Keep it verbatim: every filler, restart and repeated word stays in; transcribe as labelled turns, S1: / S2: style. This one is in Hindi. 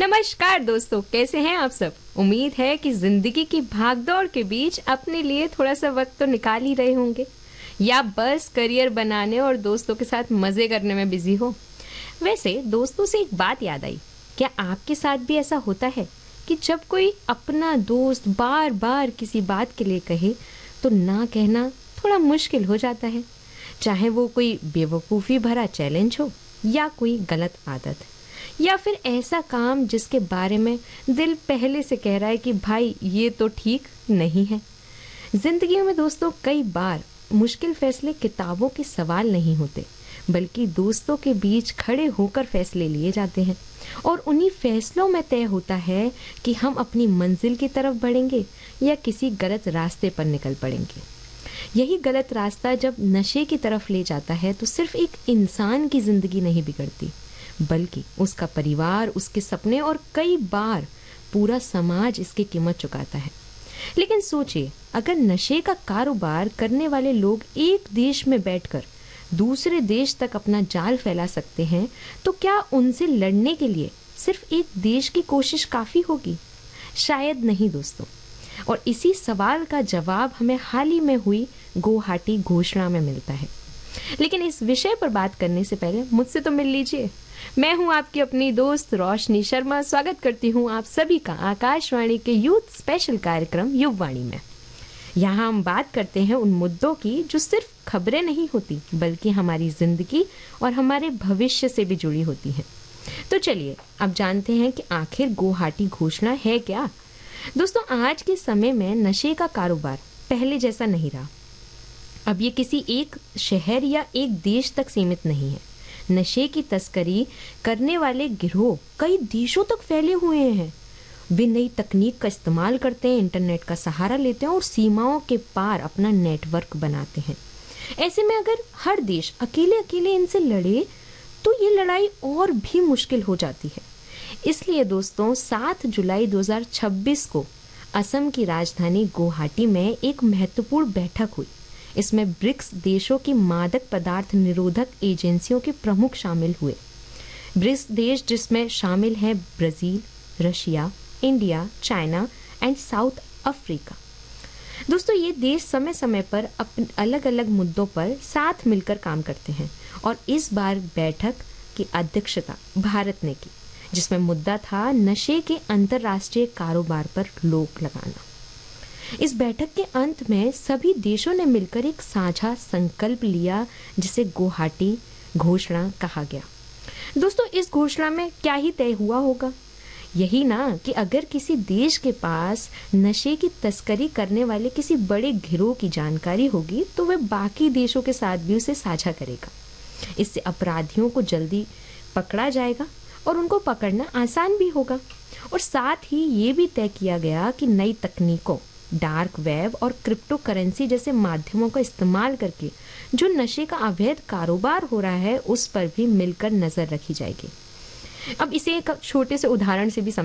S1: नमस्कार दोस्तों, कैसे हैं आप सब। उम्मीद है कि जिंदगी की भागदौड़ के बीच अपने लिए थोड़ा सा वक्त तो निकाल ही रहे होंगे, या बस करियर बनाने और दोस्तों के साथ मजे करने में बिजी हो। वैसे दोस्तों से एक बात याद आई, क्या आपके साथ भी ऐसा होता है कि जब कोई अपना दोस्त बार बार किसी बात के लिए कहे तो ना कहना थोड़ा मुश्किल हो जाता है, चाहे वो कोई बेवकूफ़ी भरा चैलेंज हो या कोई गलत आदत या फिर ऐसा काम जिसके बारे में दिल पहले से कह रहा है कि भाई ये तो ठीक नहीं है। जिंदगी में दोस्तों कई बार मुश्किल फैसले किताबों के सवाल नहीं होते, बल्कि दोस्तों के बीच खड़े होकर फैसले लिए जाते हैं और उन्हीं फैसलों में तय होता है कि हम अपनी मंजिल की तरफ बढ़ेंगे या किसी गलत रास्ते पर निकल पड़ेंगे। यही गलत रास्ता जब नशे की तरफ ले जाता है तो सिर्फ एक इंसान की जिंदगी नहीं बिगड़ती, बल्कि उसका परिवार, उसके सपने और कई बार पूरा समाज इसकी कीमत चुकाता है। लेकिन सोचिए, अगर नशे का कारोबार करने वाले लोग एक देश में बैठकर दूसरे देश तक अपना जाल फैला सकते हैं, तो क्या उनसे लड़ने के लिए सिर्फ एक देश की कोशिश काफ़ी होगी? शायद नहीं दोस्तों। और इसी सवाल का जवाब हमें हाल ही में हुई गुवाहाटी घोषणा में मिलता है। लेकिन इस विषय पर बात करने से पहले मुझसे तो मिल लीजिए। मैं हूं आपकी अपनी दोस्त रोशनी शर्मा। स्वागत करती हूं आप सभी का आकाशवाणी के यूथ स्पेशल कार्यक्रम युववाणी में। यहाँ हम बात करते हैं उन मुद्दों की जो सिर्फ खबरें नहीं होती, बल्कि हमारी जिंदगी और हमारे भविष्य से भी जुड़ी होती हैं। तो चलिए अब जानते हैं कि आखिर गुवाहाटी घोषणा है क्या। दोस्तों, आज के समय में नशे का कारोबार पहले जैसा नहीं रहा। अब ये किसी एक शहर या एक देश तक सीमित नहीं है। नशे की तस्करी करने वाले गिरोह कई देशों तक फैले हुए हैं। वे नई तकनीक का इस्तेमाल करते हैं, इंटरनेट का सहारा लेते हैं और सीमाओं के पार अपना नेटवर्क बनाते हैं। ऐसे में अगर हर देश अकेले अकेले इनसे लड़े तो ये लड़ाई और भी मुश्किल हो जाती है। इसलिए दोस्तों, सात जुलाई दो हज़ार छब्बीस को असम की राजधानी गुवाहाटी में एक महत्वपूर्ण बैठक हुई। इसमें ब्रिक्स देशों की मादक पदार्थ निरोधक एजेंसियों के प्रमुख शामिल हुए। ब्रिक्स देश जिसमें शामिल हैं Brazil, Russia, India, China and south Africa. दोस्तों, ये देश समय समय पर अपने अलग अलग मुद्दों पर साथ मिलकर काम करते हैं और इस बार बैठक की अध्यक्षता भारत ने की, जिसमें मुद्दा था नशे के अंतर्राष्ट्रीय कारोबार पर रोक लगाना। इस बैठक के अंत में सभी देशों ने मिलकर एक साझा संकल्प लिया, जिसे गुवाहाटी घोषणा कहा गया। दोस्तों, इस घोषणा में क्या ही तय हुआ होगा? यही ना कि अगर किसी देश के पास नशे की तस्करी करने वाले किसी बड़े गिरोह की जानकारी होगी तो वह बाकी देशों के साथ भी उसे साझा करेगा। इससे अपराधियों को जल्दी पकड़ा जाएगा और उनको पकड़ना आसान भी होगा। और साथ ही ये भी तय किया गया कि नई तकनीकों, डार्क वेब और क्रिप्टो करेंसी जैसे माध्यमों का इस्तेमाल करके जो नशे का अवैध कारोबार हो रहा है, उस पर भी मिलकर नजर रखी जाएगी। अब इसे एक छोटे से उदाहरण से भी